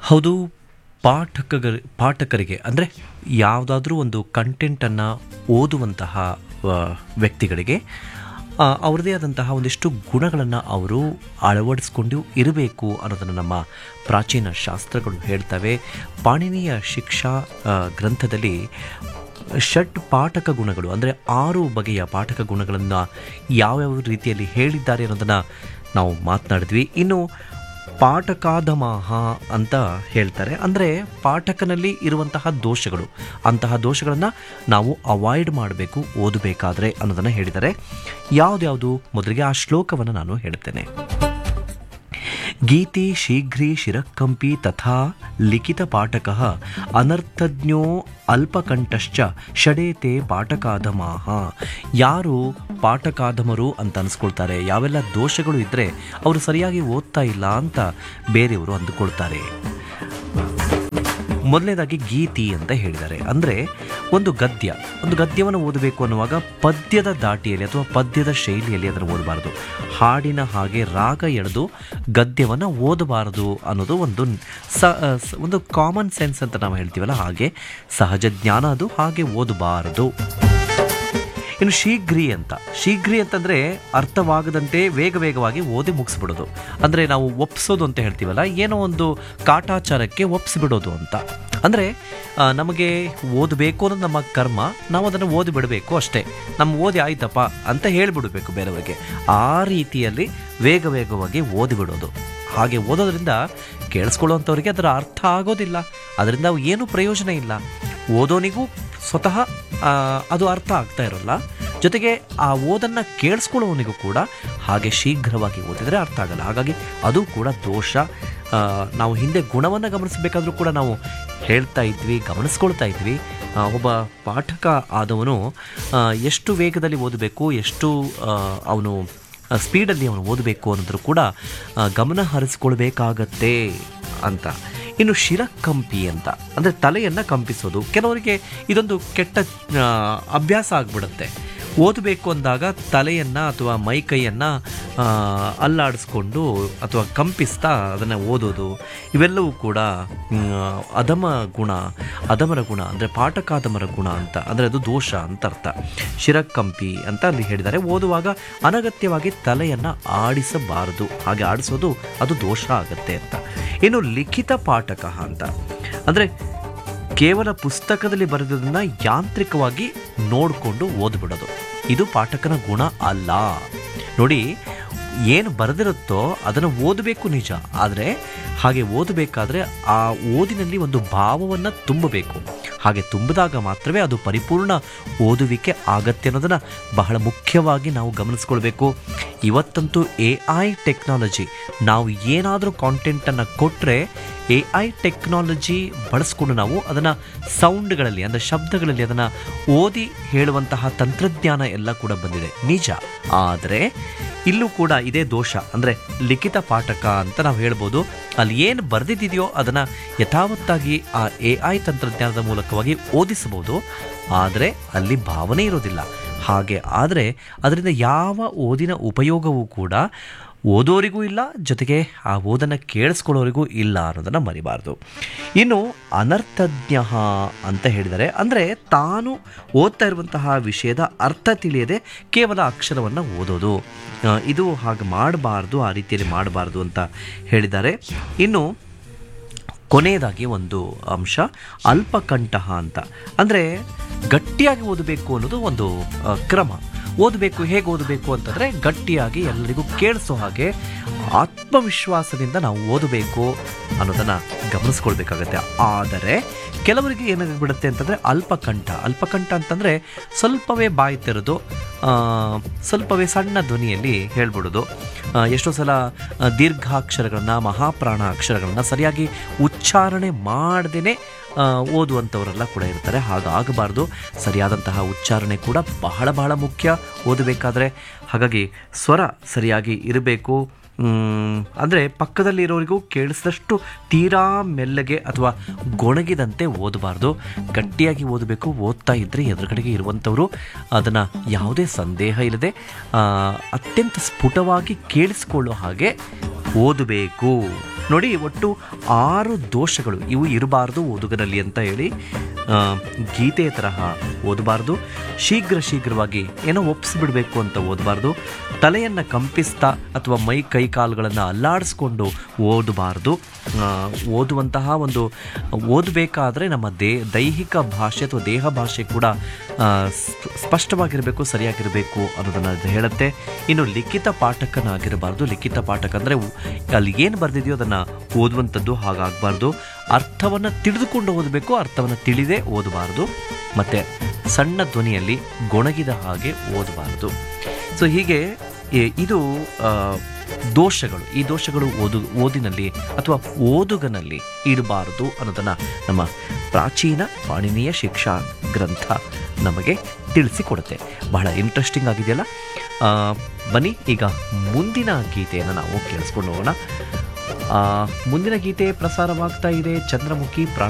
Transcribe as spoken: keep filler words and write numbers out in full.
ಹೌದು. ಪಾಠಕಗ ಪಾಠಕರಿಗೆ ಅಂದರೆ ಯಾವುದಾದ್ರೂ ಒಂದು ಕಂಟೆಂಟನ್ನು ಓದುವಂತಹ ಆ, ವ್ಯಕ್ತಿಗಳಿಗೆ ಆ, ಅವ್ರದ್ದೇ ಆದಂತಹ ಒಂದಿಷ್ಟು ಗುಣಗಳನ್ನು ಅವರು ಅಳವಡಿಸ್ಕೊಂಡು ಇರಬೇಕು ಅನ್ನೋದನ್ನು ನಮ್ಮ ಪ್ರಾಚೀನ ಶಾಸ್ತ್ರಗಳು ಹೇಳ್ತವೆ. ಪಾಣಿನಿಯ ಶಿಕ್ಷಾ ಆ, ಗ್ರಂಥದಲ್ಲಿ ಷಟ್ ಪಾಠಕ ಗುಣಗಳು ಅಂದರೆ ಆರು ಬಗೆಯ ಪಾಠಕ ಗುಣಗಳನ್ನು ಯಾವ್ಯಾವ ರೀತಿಯಲ್ಲಿ ಹೇಳಿದ್ದಾರೆ ಅನ್ನೋದನ್ನು ನಾವು ಮಾತನಾಡಿದ್ವಿ. ಇನ್ನು ಪಾಠಕಾಧಮಾಹ ಅಂತ ಹೇಳ್ತಾರೆ, ಅಂದರೆ ಪಾಠಕನಲ್ಲಿ ಇರುವಂತಹ ದೋಷಗಳು, ಅಂತಹ ದೋಷಗಳನ್ನು ನಾವು ಅವಾಯ್ಡ್ ಮಾಡಬೇಕು ಓದಬೇಕಾದ್ರೆ ಅನ್ನೋದನ್ನು ಹೇಳಿದ್ದಾರೆ. ಯಾವುದ್ಯಾವುದು ಮೊದಲಿಗೆ ಆ ಶ್ಲೋಕವನ್ನು ನಾನು ಹೇಳ್ತೇನೆ. ಗೀತೆ ಶೀಘ್ರೇ ಶಿರಕ್ಕಂಪಿ ತಥಾ ಲಿಖಿತ ಪಾಠಕಃ ಅನರ್ಥಜ್ಞೋ ಅಲ್ಪಕಂಠಶ್ಚ ಷಡೇತೆ ಪಾಠಕಾಧಮಾಹ. ಯಾರು ಪಾಠಕಾಧಮರು ಅಂತ ಅನಿಸ್ಕೊಳ್ತಾರೆ, ಯಾವೆಲ್ಲ ದೋಷಗಳು ಇದ್ದರೆ ಅವರು ಸರಿಯಾಗಿ ಓದ್ತಾ ಇಲ್ಲ ಅಂತ ಬೇರೆಯವರು ಅಂದುಕೊಳ್ತಾರೆ. ಮೊದಲನೇದಾಗಿ ಗೀತಿ ಅಂತ ಹೇಳಿದ್ದಾರೆ, ಅಂದರೆ ಒಂದು ಗದ್ಯ ಒಂದು ಗದ್ಯವನ್ನು ಓದಬೇಕು ಅನ್ನುವಾಗ ಪದ್ಯದ ದಾಟಿಯಲ್ಲಿ ಅಥವಾ ಪದ್ಯದ ಶೈಲಿಯಲ್ಲಿ ಅದನ್ನು ಓದಬಾರದು. ಹಾಡಿನ ಹಾಗೆ ರಾಗ ಎಳೆದು ಗದ್ಯವನ್ನು ಓದಬಾರದು ಅನ್ನೋದು ಒಂದು ಸ ಒಂದು ಕಾಮನ್ ಸೆನ್ಸ್ ಅಂತ ನಾವು ಹೇಳ್ತೀವಲ್ಲ, ಹಾಗೆ ಸಹಜ ಜ್ಞಾನ ಅದು, ಹಾಗೆ ಓದಬಾರದು. ಇನ್ನು ಶೀಘ್ರಿ ಅಂತ ಶೀಘ್ರಿ ಅಂತಂದರೆ ಅರ್ಥವಾಗದಂತೆ ವೇಗ ವೇಗವಾಗಿ ಓದಿ ಮುಗಿಸ್ಬಿಡೋದು, ಅಂದರೆ ನಾವು ಒಪ್ಸೋದು ಅಂತ ಹೇಳ್ತೀವಲ್ಲ, ಏನೋ ಒಂದು ಕಾಟಾಚಾರಕ್ಕೆ ಒಪ್ಸಿಬಿಡೋದು ಅಂತ. ಅಂದರೆ ನಮಗೆ ಓದಬೇಕು ಅನ್ನೋದು ನಮ್ಮ ಕರ್ಮ, ನಾವು ಅದನ್ನು ಓದಿ ಬಿಡಬೇಕು ಅಷ್ಟೇ, ನಮ್ಮ ಓದಿ ಆಯ್ತಪ್ಪ ಅಂತ ಹೇಳಿಬಿಡಬೇಕು ಬೇರೆಯವರಿಗೆ. ಆ ರೀತಿಯಲ್ಲಿ ವೇಗ ವೇಗವಾಗಿ ಓದಿಬಿಡೋದು. ಹಾಗೆ ಓದೋದ್ರಿಂದ ಕೇಳಿಸ್ಕೊಳ್ಳೋವಂಥವ್ರಿಗೆ ಅದರ ಅರ್ಥ ಆಗೋದಿಲ್ಲ, ಅದರಿಂದ ಏನೂ ಪ್ರಯೋಜನ ಇಲ್ಲ. ಓದೋನಿಗೂ ಸ್ವತಃ ಅದು ಅರ್ಥ ಆಗ್ತಾ ಇರೋಲ್ಲ, ಜೊತೆಗೆ ಆ ಓದನ್ನು ಕೇಳಿಸ್ಕೊಳ್ಳೋವನಿಗೂ ಕೂಡ ಹಾಗೆ ಶೀಘ್ರವಾಗಿ ಓದಿದರೆ ಅರ್ಥ ಆಗಲ್ಲ. ಹಾಗಾಗಿ ಅದು ಕೂಡ ದೋಷ. ನಾವು ಹಿಂದೆ ಗುಣವನ್ನು ಗಮನಿಸಬೇಕಾದ್ರೂ ಕೂಡ ನಾವು ಹೇಳ್ತಾ ಇದ್ವಿ, ಗಮನಿಸ್ಕೊಳ್ತಾ ಇದ್ವಿ. ಒಬ್ಬ ಪಾಠಕ ಆದವನು ಎಷ್ಟು ವೇಗದಲ್ಲಿ ಓದಬೇಕು, ಎಷ್ಟು ಅವನು ಸ್ಪೀಡಲ್ಲಿ ಅವನು ಓದಬೇಕು ಅನ್ನೋದ್ರೂ ಕೂಡ ಗಮನ ಹರಿಸ್ಕೊಳ್ಬೇಕಾಗತ್ತೆ ಅಂತ. ಇನ್ನು ಶಿರಕ್ಕಂಪಿ ಅಂತ ಅಂದರೆ ತಲೆಯನ್ನು ಕಂಪಿಸೋದು. ಕೆಲವರಿಗೆ ಇದೊಂದು ಕೆಟ್ಟ ಅಭ್ಯಾಸ ಆಗಿಬಿಡುತ್ತೆ. ಓದಬೇಕು ಅಂದಾಗ ತಲೆಯನ್ನು ಅಥವಾ ಮೈ ಕೈಯನ್ನು ಅಲ್ಲಾಡಿಸ್ಕೊಂಡು ಅಥವಾ ಕಂಪಿಸ್ತಾ ಅದನ್ನು ಓದೋದು, ಇವೆಲ್ಲವೂ ಕೂಡ ಅಧಮ ಗುಣ, ಅಧಮರ ಗುಣ ಅಂದರೆ ಪಾಠಕಾಧಮರ ಗುಣ ಅಂತ, ಅಂದರೆ ಅದು ದೋಷ ಅಂತ ಅರ್ಥ. ಶಿರಕ್ಕಂಪಿ ಅಂತ ಅಲ್ಲಿ ಹೇಳಿದ್ದಾರೆ. ಓದುವಾಗ ಅನಗತ್ಯವಾಗಿ ತಲೆಯನ್ನು ಆಡಿಸಬಾರದು, ಹಾಗೆ ಆಡಿಸೋದು ಅದು ದೋಷ ಆಗತ್ತೆ ಅಂತ. ಇನ್ನು ಲಿಖಿತ ಪಾಠಕ ಅಂತ ಅಂದರೆ ಕೇವಲ ಪುಸ್ತಕದಲ್ಲಿ ಬರೆದದನ್ನು ಯಾಂತ್ರಿಕವಾಗಿ ನೋಡಿಕೊಂಡು ಓದ್ಬಿಡೋದು, ಇದು ಪಾಠಕನ ಗುಣ ಅಲ್ಲ. ನೋಡಿ, ಏನು ಬರೆದಿರುತ್ತೋ ಅದನ್ನು ಓದಬೇಕು ನಿಜ, ಆದರೆ ಹಾಗೆ ಓದಬೇಕಾದ್ರೆ ಆ ಓದಿನಲ್ಲಿ ಒಂದು ಭಾವವನ್ನು ತುಂಬಬೇಕು. ಹಾಗೆ ತುಂಬಿದಾಗ ಮಾತ್ರವೇ ಅದು ಪರಿಪೂರ್ಣ ಓದುವಿಕೆ ಆಗತ್ತೆ ಅನ್ನೋದನ್ನು ಬಹಳ ಮುಖ್ಯವಾಗಿ ನಾವು ಗಮನಿಸ್ಕೊಳ್ಬೇಕು. ಇವತ್ತಂತೂ ಎ ಐ ಟೆಕ್ನಾಲಜಿ, ನಾವು ಏನಾದರೂ ಕಾಂಟೆಂಟನ್ನು ಕೊಟ್ಟರೆ ಎ ಐ ಟೆಕ್ನಾಲಜಿ ಬಳಸ್ಕೊಂಡು ನಾವು ಅದನ್ನು ಸೌಂಡ್ಗಳಲ್ಲಿ ಅಂದರೆ ಶಬ್ದಗಳಲ್ಲಿ ಅದನ್ನು ಓದಿ ಹೇಳುವಂತಹ ತಂತ್ರಜ್ಞಾನ ಎಲ್ಲ ಕೂಡ ಬಂದಿದೆ ನಿಜ. ಆದರೆ ಇಲ್ಲೂ ಕೂಡ ಇದೇ ದೋಷ, ಅಂದರೆ ಲಿಖಿತ ಪಾಠಕ ಅಂತ ನಾವು ಹೇಳ್ಬೋದು. ಅಲ್ಲಿ ಏನು ಬರೆದಿದೆಯೋ ಅದನ್ನು ಯಥಾವತ್ತಾಗಿ ಆ ಎ ಐ ತಂತ್ರಜ್ಞಾನದ ಮೂಲಕವಾಗಿ ಓದಿಸಬಹುದು, ಆದರೆ ಅಲ್ಲಿ ಭಾವನೆ ಇರೋದಿಲ್ಲ. ಹಾಗೆ ಆದರೆ ಅದರಿಂದ ಯಾವ ಓದಿನ ಉಪಯೋಗವೂ ಕೂಡ ಓದೋರಿಗೂ ಇಲ್ಲ, ಜೊತೆಗೆ ಆ ಓದನ್ನು ಕೇಳಿಸ್ಕೊಳ್ಳೋರಿಗೂ ಇಲ್ಲ ಅನ್ನೋದನ್ನು ಮರಿಬಾರ್ದು. ಇನ್ನು ಅನರ್ಥಜ್ಞ ಅಂತ ಹೇಳಿದರೆ, ಅಂದರೆ ತಾನು ಓದ್ತಾ ಇರುವಂತಹ ವಿಷಯದ ಅರ್ಥ ತಿಳಿಯದೆ ಕೇವಲ ಅಕ್ಷರವನ್ನು ಓದೋದು, ಇದು ಹಾಗೆ ಮಾಡಬಾರ್ದು, ಆ ರೀತಿಯಲ್ಲಿ ಮಾಡಬಾರ್ದು ಅಂತ ಹೇಳಿದ್ದಾರೆ. ಇನ್ನು ಕೊನೆಯದಾಗಿ ಒಂದು ಅಂಶ ಅಲ್ಪಕಂಠ ಅಂತ, ಅಂದರೆ ಗಟ್ಟಿಯಾಗಿ ಓದಬೇಕು ಅನ್ನೋದು ಒಂದು ಕ್ರಮ. ಓದಬೇಕು, ಹೇಗೆ ಓದಬೇಕು ಅಂತಂದರೆ ಗಟ್ಟಿಯಾಗಿ ಎಲ್ಲರಿಗೂ ಕೇಳಿಸೋ ಹಾಗೆ ಆತ್ಮವಿಶ್ವಾಸದಿಂದ ನಾವು ಓದಬೇಕು ಅನ್ನೋದನ್ನು ಗಮನಿಸ್ಕೊಳ್ಬೇಕಾಗತ್ತೆ. ಆದರೆ ಕೆಲವರಿಗೆ ಏನಾಗಿಬಿಡುತ್ತೆ ಅಂತಂದರೆ ಅಲ್ಪಕಂಠ ಅಲ್ಪಕಂಠ ಅಂತಂದರೆ ಸ್ವಲ್ಪವೇ ಬಾಯಿ ತೆರೆದು ಸ್ವಲ್ಪವೇ ಸಣ್ಣ ಧ್ವನಿಯಲ್ಲಿ ಹೇಳ್ಬಿಡೋದು. ಎಷ್ಟೋ ಸಲ ದೀರ್ಘಾಕ್ಷರಗಳನ್ನು, ಮಹಾಪ್ರಾಣ ಅಕ್ಷರಗಳನ್ನು ಸರಿಯಾಗಿ ಉಚ್ಚಾರಣೆ ಮಾಡದೇ ಓದುವಂಥವರೆಲ್ಲ ಕೂಡ ಇರ್ತಾರೆ. ಹಾಗಾಗಬಾರ್ದು. ಸರಿಯಾದಂತಹ ಉಚ್ಚಾರಣೆ ಕೂಡ ಬಹಳ ಬಹಳ ಮುಖ್ಯ ಓದಬೇಕಾದ್ರೆ. ಹಾಗಾಗಿ ಸ್ವರ ಸರಿಯಾಗಿ ಇರಬೇಕು, ಅಂದರೆ ಪಕ್ಕದಲ್ಲಿರೋರಿಗೂ ಕೇಳಿಸಿದಷ್ಟು ತೀರಾ ಮೆಲ್ಲಗೆ ಅಥವಾ ಗೊಣಗಿದಂತೆ ಓದಬಾರ್ದು. ಗಟ್ಟಿಯಾಗಿ ಓದಬೇಕು. ಓದ್ತಾ ಇದ್ದರೆ ಎದುರುಗಡೆಗೆ ಇರುವಂಥವರು ಅದನ್ನು ಯಾವುದೇ ಸಂದೇಹ ಇಲ್ಲದೆ ಆ, ಅತ್ಯಂತ ಸ್ಫುಟವಾಗಿ ಕೇಳಿಸ್ಕೊಳ್ಳೋ ಹಾಗೆ ಓದಬೇಕು. ನೋಡಿ, ಒಟ್ಟು ಆರು ದೋಷಗಳು ಇವು ಇರಬಾರ್ದು ಓದುಗನಲ್ಲಿ ಅಂತ ಹೇಳಿ ಆ, ಗೀತೆಯ ತರಹ ಓದಬಾರ್ದು. ಶೀಘ್ರ ಶೀಘ್ರವಾಗಿ ಏನೋ ಒಪ್ಪಿಸ್ಬಿಡ್ಬೇಕು ಅಂತ ಓದಬಾರ್ದು. ತಲೆಯನ್ನು ಕಂಪಿಸ್ತಾ ಅಥವಾ ಮೈ ಕೈ ಕಾಲುಗಳನ್ನು ಅಲ್ಲಾಡಿಸ್ಕೊಂಡು ಓದಬಾರ್ದು. ಆ, ಓದುವಂತಹ ಒಂದು ಓದಬೇಕಾದ್ರೆ ನಮ್ಮ ದೇ ದೈಹಿಕ ಭಾಷೆ ಅಥವಾ ದೇಹ ಭಾಷೆ ಕೂಡ ಆ, ಸ್- ಸ್ಪಷ್ಟವಾಗಿರಬೇಕು, ಸರಿಯಾಗಿರಬೇಕು ಅನ್ನೋದನ್ನು ಅದು ಹೇಳುತ್ತೆ. ಇನ್ನು ಲಿಖಿತ ಪಾಠಕನಾಗಿರಬಾರ್ದು. ಲಿಖಿತ ಪಾಠಕ ಅಂದರೆ ಅಲ್ಲಿ ಏನು ಬರೆದಿದೆಯೋ ಅದನ್ನು ಓದುವಂಥದ್ದು ಹಾಗಾಗಬಾರ್ದು. ಅರ್ಥವನ್ನು ತಿಳಿದುಕೊಂಡು ಓದಬೇಕು, ಅರ್ಥವನ್ನು ತಿಳಿದೇ ಓದಬಾರ್ದು. ಮತ್ತು ಸಣ್ಣ ಧ್ವನಿಯಲ್ಲಿ ಗೊಣಗಿದ ಹಾಗೆ ಓದಬಾರ್ದು. ಸೊ ಹೀಗೆ ಎ- ಇದು ಆ, ದೋಷಗಳು. ಈ ದೋಷಗಳು ಓದು ಓದಿನಲ್ಲಿ ಅಥವಾ ಓದುಗನಲ್ಲಿ ಇರಬಾರದು ಅನ್ನೋದನ್ನು ನಮ್ಮ ಪ್ರಾಚೀನ ಪಾಣಿನಿಯ ಶಿಕ್ಷಾ ಗ್ರಂಥ ನಮಗೆ ತಿಳಿಸಿಕೊಡುತ್ತೆ. ಬಹಳ ಇಂಟ್ರೆಸ್ಟಿಂಗ್ ಆಗಿದೆಯಲ್ಲ. ಆ, ಬನ್ನಿ ಈಗ ಮುಂದಿನ ಗೀತೆಯನ್ನು ನಾವು ಕೇಳಿಸ್ಕೊಂಡು ಹೋಗೋಣ. ಆ, ಮುಂದಿನ ಗೀತೆ ಪ್ರಸಾರವಾಗ್ತಾ ಇದೆ ಚಂದ್ರಮುಖಿ ಪ್ರಾ